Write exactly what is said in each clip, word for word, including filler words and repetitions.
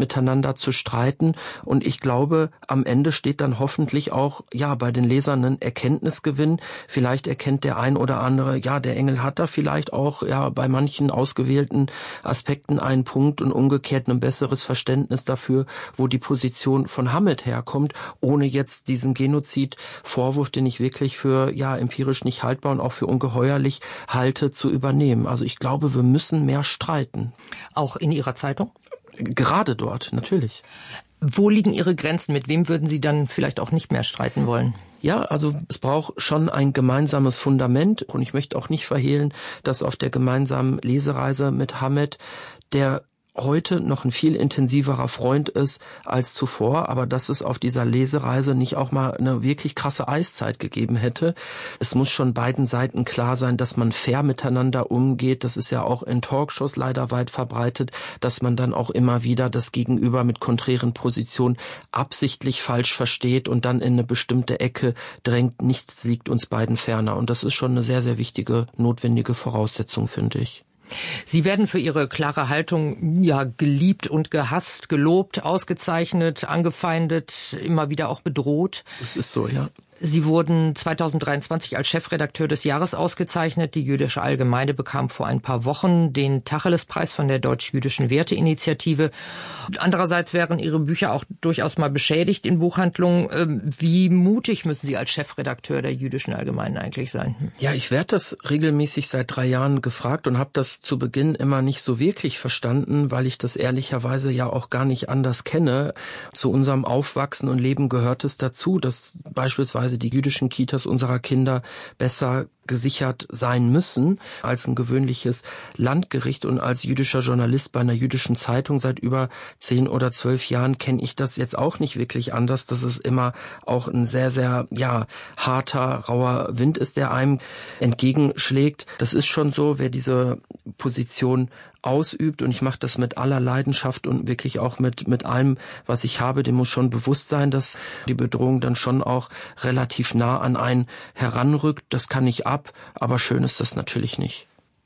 miteinander zu streiten. Und ich glaube, am Ende steht dann hoffentlich auch ja bei den Lesern ein Erkenntnisgewinn. Vielleicht erkennt der ein oder andere, ja, der Engel hat da vielleicht auch ja bei manchen ausgewählten Aspekten einen Punkt und umgekehrt ein besseres Verständnis dafür, wo die Position von Hamed herkommt, ohne jetzt diesen Genozid-Vorwurf, den ich wirklich für ja empirisch nicht haltbar und auch für ungeheuerlich halte, zu übernehmen. Also ich glaube, wir müssen mehr streiten. Auch in Ihrer Zeitung? Gerade dort, natürlich. Wo liegen Ihre Grenzen? Mit wem würden Sie dann vielleicht auch nicht mehr streiten wollen? Ja, also es braucht schon ein gemeinsames Fundament. Und ich möchte auch nicht verhehlen, dass auf der gemeinsamen Lesereise mit Hamed der heute noch ein viel intensiverer Freund ist als zuvor, aber dass es auf dieser Lesereise nicht auch mal eine wirklich krasse Eiszeit gegeben hätte. Es muss schon beiden Seiten klar sein, dass man fair miteinander umgeht. Das ist ja auch in Talkshows leider weit verbreitet, dass man dann auch immer wieder das Gegenüber mit konträren Positionen absichtlich falsch versteht und dann in eine bestimmte Ecke drängt. Nichts liegt uns beiden ferner. Und das ist schon eine sehr, sehr wichtige, notwendige Voraussetzung, finde ich. Sie werden für Ihre klare Haltung ja geliebt und gehasst, gelobt, ausgezeichnet, angefeindet, immer wieder auch bedroht. Das ist so, ja. Sie wurden zweitausenddreiundzwanzig als Chefredakteur des Jahres ausgezeichnet. Die Jüdische Allgemeine bekam vor ein paar Wochen den Tacheles-Preis von der Deutsch-Jüdischen Werteinitiative. Andererseits wären Ihre Bücher auch durchaus mal beschädigt in Buchhandlungen. Wie mutig müssen Sie als Chefredakteur der Jüdischen Allgemeinen eigentlich sein? Ja, ich werde das regelmäßig seit drei Jahren gefragt und habe das zu Beginn immer nicht so wirklich verstanden, weil ich das ehrlicherweise ja auch gar nicht anders kenne. Zu unserem Aufwachsen und Leben gehört es dazu, dass beispielsweise die jüdischen Kitas unserer Kinder besser gesichert sein müssen als ein gewöhnliches Landgericht. Und als jüdischer Journalist bei einer jüdischen Zeitung seit über zehn oder zwölf Jahren kenne ich das jetzt auch nicht wirklich anders, dass es immer auch ein sehr, sehr ja harter, rauer Wind ist, der einem entgegenschlägt. Das ist schon so, wer diese Position ausübt, und ich mache das mit aller Leidenschaft und wirklich auch mit mit allem, was ich habe, dem muss schon bewusst sein, dass die Bedrohung dann schon auch relativ nah an einen heranrückt. Das kann ich ab, aber schön ist das natürlich nicht.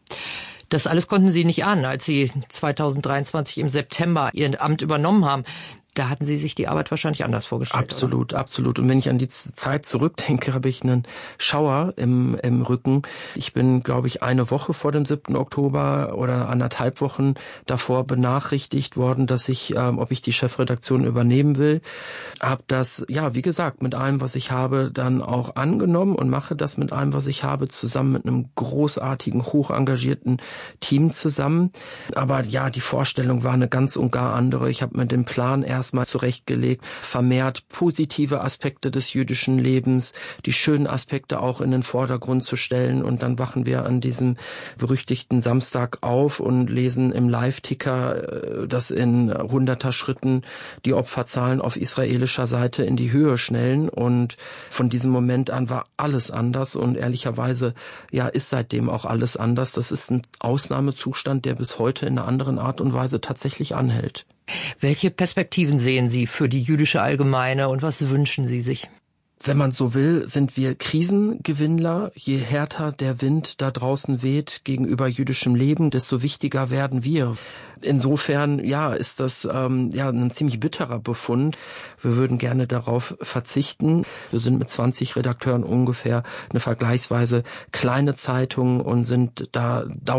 Das alles konnten Sie nicht ahnen, als Sie zweitausenddreiundzwanzig im September Ihr Amt übernommen haben. Da hatten Sie sich die Arbeit wahrscheinlich anders vorgestellt. Absolut, oder? absolut. Und wenn ich an die Zeit zurückdenke, habe ich einen Schauer im, im Rücken. Ich bin, glaube ich, eine Woche vor dem siebten Oktober oder anderthalb Wochen davor benachrichtigt worden, dass ich, ähm, ob ich die Chefredaktion übernehmen will. Habe das, ja, wie gesagt, mit allem, was ich habe, dann auch angenommen und mache das mit allem, was ich habe, zusammen mit einem großartigen, hoch engagierten Team zusammen. Aber ja, die Vorstellung war eine ganz und gar andere. Ich habe mir den Plan erst mal zurechtgelegt, vermehrt positive Aspekte des jüdischen Lebens, die schönen Aspekte auch in den Vordergrund zu stellen, und dann wachen wir an diesem berüchtigten Samstag auf und lesen im Live-Ticker, dass in hunderter Schritten die Opferzahlen auf israelischer Seite in die Höhe schnellen, und von diesem Moment an war alles anders, und ehrlicherweise ja ist seitdem auch alles anders. Das ist ein Ausnahmezustand, der bis heute in einer anderen Art und Weise tatsächlich anhält. Welche Perspektiven sehen Sie für die Jüdische Allgemeine und was wünschen Sie sich? Wenn man so will, sind wir Krisengewinnler. Je härter der Wind da draußen weht gegenüber jüdischem Leben, desto wichtiger werden wir. Insofern, ja, ist das ähm, ja ein ziemlich bitterer Befund. Wir würden gerne darauf verzichten. Wir sind mit zwanzig Redakteuren ungefähr eine vergleichsweise kleine Zeitung und sind da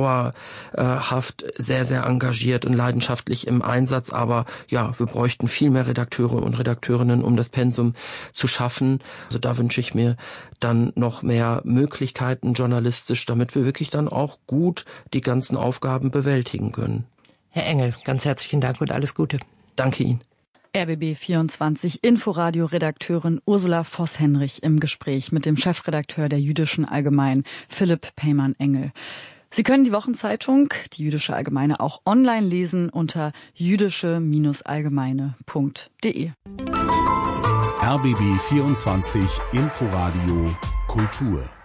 dauerhaft sehr, sehr engagiert und leidenschaftlich im Einsatz. Aber ja, wir bräuchten viel mehr Redakteure und Redakteurinnen, um das Pensum zu schaffen. Also da wünsche ich mir dann noch mehr Möglichkeiten journalistisch, damit wir wirklich dann auch gut die ganzen Aufgaben bewältigen können. Herr Engel, ganz herzlichen Dank und alles Gute. Danke Ihnen. R B B vierundzwanzig Inforadio-Redakteurin Ursula Voss-Henrich im Gespräch mit dem Chefredakteur der Jüdischen Allgemeinen, Philipp Peymann-Engel. Sie können die Wochenzeitung, die Jüdische Allgemeine, auch online lesen unter jüdische Allgemeine punkt de. R B B vierundzwanzig Inforadio Kultur.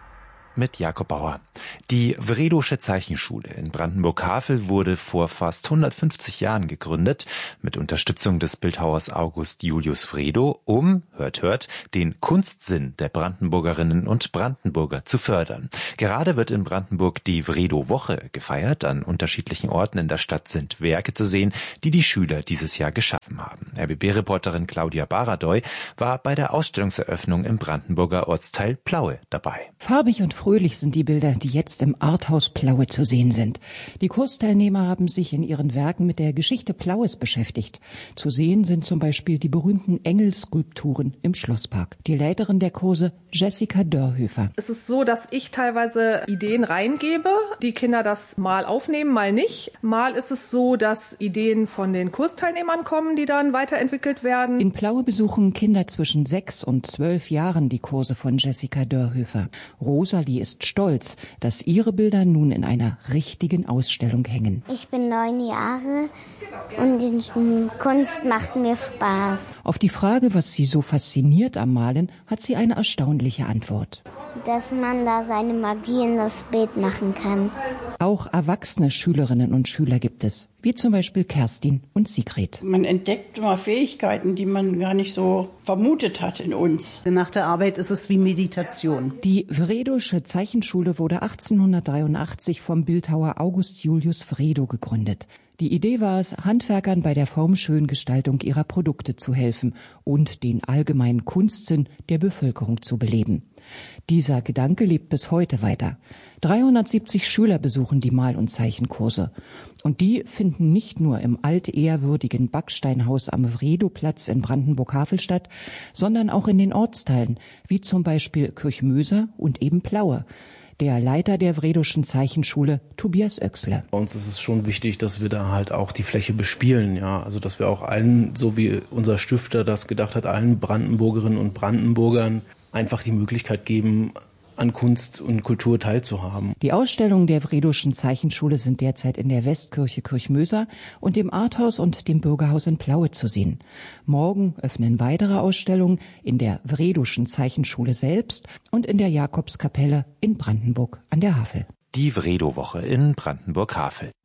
mit Jakob Bauer. Die Wredosche Zeichenschule in Brandenburg-Havel wurde vor fast hundertfünfzig Jahren gegründet, mit Unterstützung des Bildhauers August Julius Wredow, um, hört, hört, den Kunstsinn der Brandenburgerinnen und Brandenburger zu fördern. Gerade wird in Brandenburg die Wredow-Woche gefeiert. An unterschiedlichen Orten in der Stadt sind Werke zu sehen, die die Schüler dieses Jahr geschaffen haben. R B B-Reporterin Claudia Baradoy war bei der Ausstellungseröffnung im Brandenburger Ortsteil Plaue dabei. Farbig und fröhlich sind die Bilder, die jetzt im Arthaus Plaue zu sehen sind. Die Kursteilnehmer haben sich in ihren Werken mit der Geschichte Plaues beschäftigt. Zu sehen sind zum Beispiel die berühmten Engelskulpturen im Schlosspark. Die Leiterin der Kurse, Jessica Dörhöfer. Es ist so, dass ich teilweise Ideen reingebe, die Kinder das mal aufnehmen, mal nicht. Mal ist es so, dass Ideen von den Kursteilnehmern kommen, die dann weiterentwickelt werden. In Plaue besuchen Kinder zwischen sechs und zwölf Jahren die Kurse von Jessica Dörhöfer. Rosalie ist stolz, dass ihre Bilder nun in einer richtigen Ausstellung hängen. Ich bin neun Jahre und die Kunst macht mir Spaß. Auf die Frage, was sie so fasziniert am Malen, hat sie eine erstaunliche Antwort. Dass man da seine Magie in das Bild machen kann. Auch erwachsene Schülerinnen und Schüler gibt es, wie zum Beispiel Kerstin und Sigrid. Man entdeckt immer Fähigkeiten, die man gar nicht so vermutet hat in uns. Nach der Arbeit ist es wie Meditation. Die Wredosche Zeichenschule wurde achtzehnhundertdreiundachtzig vom Bildhauer August Julius Wredow gegründet. Die Idee war es, Handwerkern bei der formschönen Gestaltung ihrer Produkte zu helfen und den allgemeinen Kunstsinn der Bevölkerung zu beleben. Dieser Gedanke lebt bis heute weiter. dreihundertsiebzig Schüler besuchen die Mal- und Zeichenkurse. Und die finden nicht nur im altehrwürdigen Backsteinhaus am Wredowplatz in Brandenburg-Havel statt, sondern auch in den Ortsteilen, wie zum Beispiel Kirchmöser und eben Plaue. Der Leiter der Wredoschen Zeichenschule, Tobias Oechsle. Bei uns ist es schon wichtig, dass wir da halt auch die Fläche bespielen, ja, also dass wir auch allen, so wie unser Stifter das gedacht hat, allen Brandenburgerinnen und Brandenburgern einfach die Möglichkeit geben, an Kunst und Kultur teilzuhaben. Die Ausstellungen der Wredoschen Zeichenschule sind derzeit in der Westkirche Kirchmöser und dem Arthaus und dem Bürgerhaus in Plaue zu sehen. Morgen öffnen weitere Ausstellungen in der Wredoschen Zeichenschule selbst und in der Jakobskapelle in Brandenburg an der Havel. Die Wredow-Woche in Brandenburg-Havel.